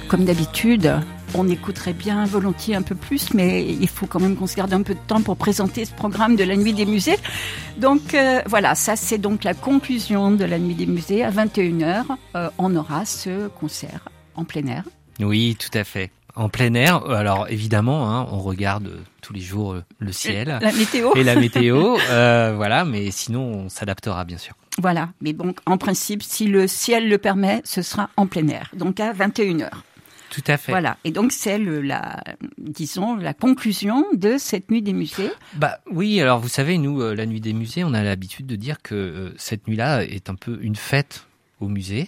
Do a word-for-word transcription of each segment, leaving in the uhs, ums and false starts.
comme d'habitude, on écouterait bien volontiers un peu plus, mais il faut quand même qu'on se garde un peu de temps pour présenter ce programme de la Nuit des Musées. Donc euh, voilà, ça c'est donc la conclusion de la Nuit des Musées. À vingt et une heures, euh, on aura ce concert en plein air. Oui, tout à fait. En plein air, alors évidemment, hein, on regarde tous les jours le ciel, la météo et la météo, euh, voilà, mais sinon on s'adaptera bien sûr. Voilà, mais bon, en principe, si le ciel le permet, ce sera en plein air, donc à vingt et une heures. Tout à fait. Voilà, et donc c'est le, la, disons, la conclusion de cette Nuit des Musées. Bah oui, alors vous savez, nous, euh, la Nuit des Musées, on a l'habitude de dire que euh, cette nuit-là est un peu une fête au musée,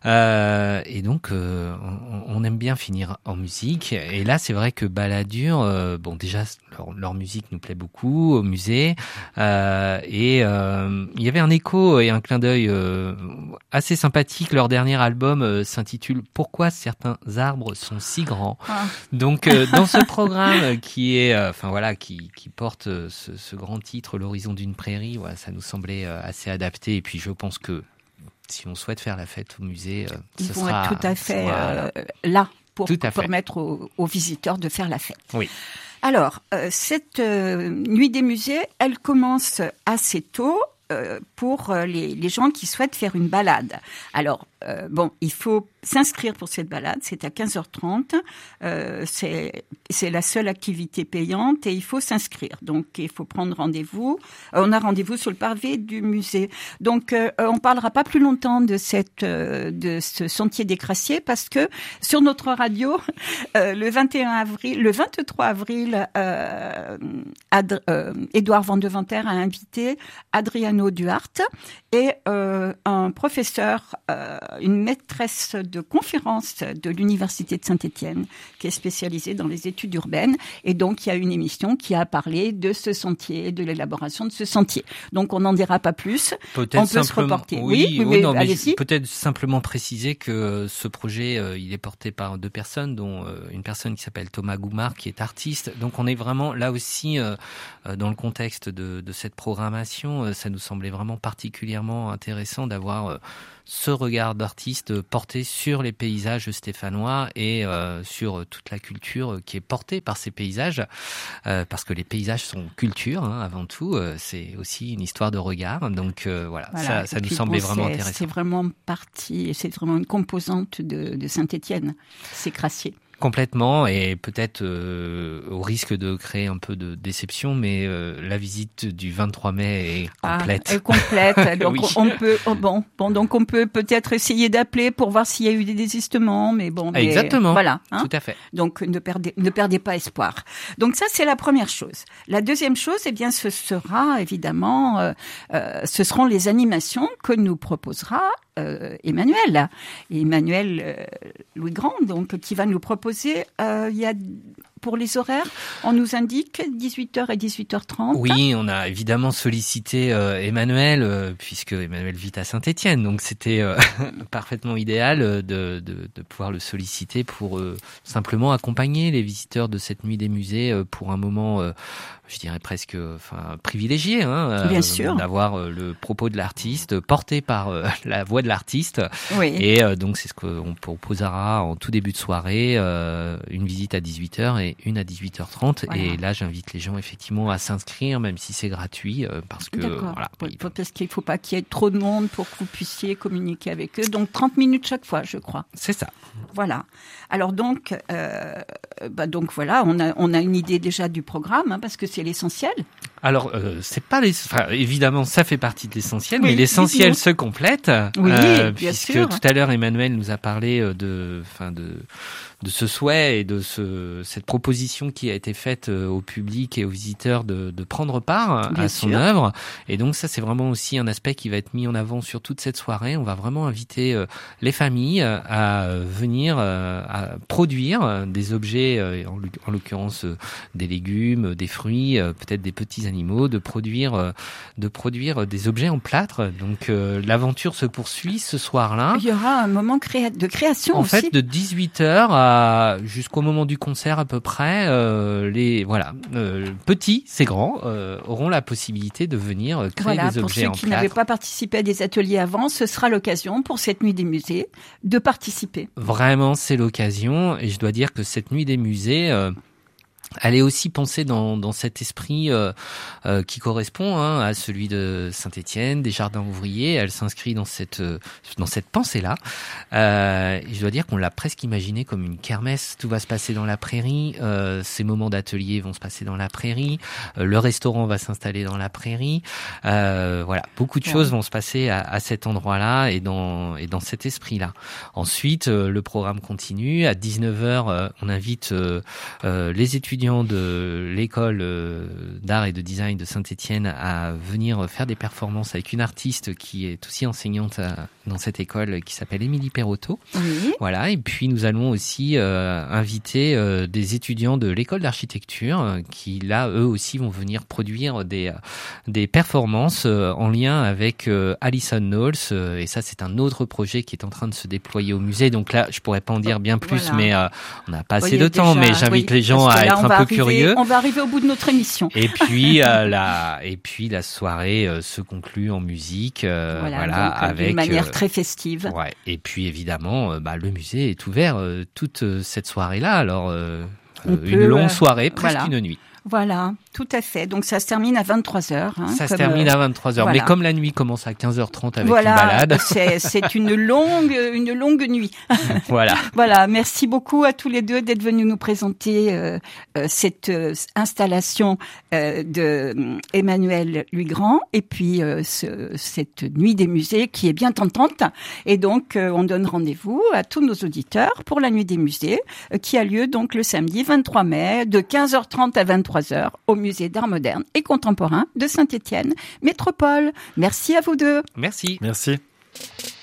euh, et donc euh, on, on aime bien finir en musique. Et là, c'est vrai que Balladur, euh, bon déjà leur, leur musique nous plaît beaucoup au musée, euh, et euh, il y avait un écho et un clin d'œil euh, assez sympathique. Leur dernier album euh, s'intitule « Pourquoi certains arbres sont si grands ». Ah. Donc euh, dans ce programme qui est, enfin euh, voilà, qui, qui porte euh, ce, ce grand titre, l'horizon d'une prairie, voilà, ça nous semblait euh, assez adapté. Et puis je pense que si on souhaite faire la fête au musée, euh, ils ce vont sera, être tout à fait voilà. euh, là pour tout à permettre aux, aux visiteurs de faire la fête. Oui. Alors, euh, cette euh, Nuit des Musées, elle commence assez tôt euh, pour euh, les, les gens qui souhaitent faire une balade. Alors, euh, bon, il faut s'inscrire pour cette balade, c'est à quinze heures trente, euh, c'est, c'est la seule activité payante et il faut s'inscrire. Donc, il faut prendre rendez-vous. Euh, on a rendez-vous sur le pavé du musée. Donc, euh, on parlera pas plus longtemps de cette, euh, de ce sentier des Crassiers parce que sur notre radio, euh, le vingt et un avril, le vingt-trois avril, euh, Ad, euh, Édouard Van Deventer a invité Adriano Duarte et euh, un professeur, euh, une maîtresse de conférence de l'Université de Saint-Étienne qui est spécialisée dans les études urbaines. Et donc, il y a une émission qui a parlé de ce sentier, de l'élaboration de ce sentier. Donc, on n'en dira pas plus. Peut-être on peut se reporter. Oui, oui, oui, oui mais non, mais allez-y. Peut-être simplement préciser que ce projet, euh, il est porté par deux personnes, dont euh, une personne qui s'appelle Thomas Goumard, qui est artiste. Donc, on est vraiment là aussi euh, dans le contexte de, de cette programmation. Euh, ça nous semblait vraiment particulièrement intéressant d'avoir euh, ce regard d'artiste porté sur les paysages stéphanois et euh, sur toute la culture qui est portée par ces paysages, euh, parce que les paysages sont culture, hein, avant tout. Euh, c'est aussi une histoire de regard. Donc euh, voilà, voilà, ça, ça nous puis, semblait bon, vraiment c'est, intéressant. C'est vraiment partie, c'est vraiment une composante de, de Saint-Étienne, ces Crassiers. Complètement, et peut-être euh, au risque de créer un peu de déception, mais euh, la visite du vingt-trois mai est complète. Ah, est complète. Donc oui. on peut, oh bon, bon, donc on peut peut-être essayer d'appeler pour voir s'il y a eu des désistements, mais bon. Mais, exactement. Voilà. Hein, tout à fait. Donc ne perdez, ne perdez pas espoir. Donc ça c'est la première chose. La deuxième chose, eh bien, ce sera évidemment, euh, euh, ce seront les animations que nous proposera euh, Emmanuel, Emmanuel euh, Louis Grand, donc qui va nous proposer. Euh, il y a pour les horaires, on nous indique dix-huit heures et dixhuit heures trente. Oui, on a évidemment sollicité euh, Emmanuel, euh, puisque Emmanuel vit à Saint-Étienne, donc c'était euh, parfaitement idéal de, de, de pouvoir le solliciter pour euh, simplement accompagner les visiteurs de cette Nuit des Musées euh, pour un moment, euh, je dirais presque, enfin privilégié, hein, bien euh, sûr, d'avoir euh, le propos de l'artiste porté par euh, la voix de l'artiste. Oui. Et euh, donc c'est ce qu'on proposera en tout début de soirée, euh, une visite à dix-huit heures et une à dix-huit heures trente. Voilà. Et là, j'invite les gens effectivement à s'inscrire, même si c'est gratuit, euh, parce que D'accord. voilà. Oui, parce qu'il ne faut pas qu'il y ait trop de monde pour que vous puissiez communiquer avec eux. Donc trente minutes chaque fois, je crois. C'est ça. Voilà. Alors donc, euh, bah donc voilà, on a on a une idée déjà du programme, hein, parce que c'est l'essentiel. Alors, euh, c'est pas les... enfin, évidemment, ça fait partie de l'essentiel, oui, mais l'essentiel se complète. Oui, euh, bien puisque sûr. Tout à l'heure, Emmanuel nous a parlé de, enfin, de, de ce souhait et de ce, cette proposition qui a été faite au public et aux visiteurs de, de prendre part bien à son sûr. œuvre. Et donc, ça, c'est vraiment aussi un aspect qui va être mis en avant sur toute cette soirée. On va vraiment inviter les familles à venir, à produire des objets cultiver, euh, en, en l'occurrence euh, des légumes, des fruits, euh, peut-être des petits animaux, de produire, euh, de produire des objets en plâtre. Donc euh, l'aventure se poursuit ce soir-là. Il y aura un moment créa- de création en aussi. En fait, de dix-huit heures à jusqu'au moment du concert à peu près, euh, les voilà, euh, petits, c'est grands, euh, auront la possibilité de venir créer voilà, des objets en plâtre. Pour ceux qui n'avaient pas participé à des ateliers avant, ce sera l'occasion pour cette nuit des musées de participer. Vraiment, c'est l'occasion, et je dois dire que cette nuit des musées, euh, elle est aussi pensée dans, dans cet esprit euh, euh, qui correspond hein, à celui de Saint-Étienne, des jardins ouvriers. Elle s'inscrit dans cette euh, dans cette pensée-là. Euh, et je dois dire qu'on l'a presque imaginé comme une kermesse. Tout va se passer dans la prairie. Euh, ces moments d'atelier vont se passer dans la prairie. Euh, le restaurant va s'installer dans la prairie. Euh, voilà, beaucoup de ouais. choses vont se passer à, à cet endroit-là et dans et dans cet esprit-là. Ensuite, euh, le programme continue. À dix-neuf heures, euh, on invite euh, euh, les étudiants de l'école d'art et de design de Saint-Étienne à venir faire des performances avec une artiste qui est aussi enseignante dans cette école qui s'appelle Émilie Perrotto. Oui. Voilà. Et puis nous allons aussi euh, inviter euh, des étudiants de l'école d'architecture euh, qui là eux aussi vont venir produire des des performances euh, en lien avec euh, Alison Knowles euh, et ça c'est un autre projet qui est en train de se déployer au musée. Donc là je pourrais pas en dire bien plus, voilà. mais euh, on n'a pas assez oui, de temps. Déjà, mais j'invite oui, les gens à être un peu arriver, curieux. On va arriver au bout de notre émission. Et puis euh, la et puis la soirée euh, se conclut en musique, euh, voilà, voilà donc, avec d'une manière euh, très festive. Ouais. Et puis évidemment, euh, bah le musée est ouvert euh, toute euh, cette soirée-là. Alors euh, euh, une peut, longue soirée, presque voilà. une nuit. Voilà, tout à fait. Donc ça se termine à vingt-trois heures. Hein, ça se termine euh, à vingt-trois heures. Voilà. Mais comme la nuit commence à quinze heures trente avec voilà, une balade. c'est, c'est une longue, une longue nuit. Voilà. Voilà. Merci beaucoup à tous les deux d'être venus nous présenter euh, euh, cette euh, installation euh, de Emmanuel Louis-Grand et puis euh, ce, cette nuit des musées qui est bien tentante. Et donc euh, on donne rendez-vous à tous nos auditeurs pour la nuit des musées euh, qui a lieu donc le samedi vingt-trois mai de quinze heures trente à vingt-trois heures au musée d'art moderne et contemporain de Saint-Étienne Métropole. Merci à vous deux. Merci. Merci.